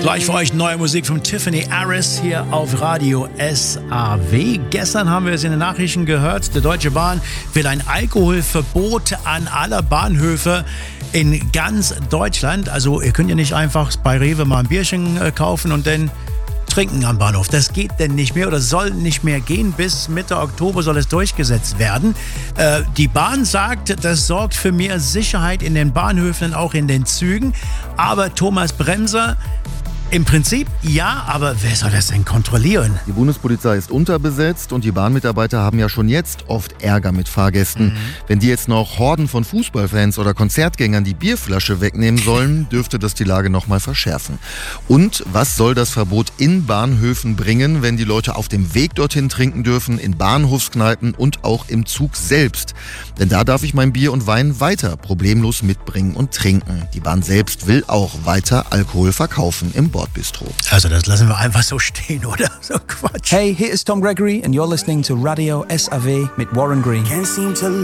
Gleich für euch neue Musik von Tiffany Harris hier auf Radio SAW. Gestern haben wir es in den Nachrichten gehört, die Deutsche Bahn will ein Alkoholverbot an aller Bahnhöfe in ganz Deutschland. Also ihr könnt ja nicht einfach bei Rewe mal ein Bierchen kaufen und dann trinken am Bahnhof. Das geht denn nicht mehr oder soll nicht mehr gehen. Bis Mitte Oktober soll es durchgesetzt werden. Die Bahn sagt, das sorgt für mehr Sicherheit in den Bahnhöfen, auch in den Zügen. Aber Thomas Bremser, im Prinzip ja, aber wer soll das denn kontrollieren? Die Bundespolizei ist unterbesetzt und die Bahnmitarbeiter haben ja schon jetzt oft Ärger mit Fahrgästen. Wenn die jetzt noch Horden von Fußballfans oder Konzertgängern die Bierflasche wegnehmen sollen, dürfte das die Lage nochmal verschärfen. Und was soll das Verbot in Bahnhöfen bringen, wenn die Leute auf dem Weg dorthin trinken dürfen, in Bahnhofskneipen und auch im Zug selbst? Denn da darf ich mein Bier und Wein weiter problemlos mitbringen und trinken. Die Bahn selbst will auch weiter Alkohol verkaufen im Bordbistro. Also das lassen wir einfach so stehen, oder? So Quatsch. Hey, hier ist Tom Gregory and you're listening to Radio SAW mit Warren Green.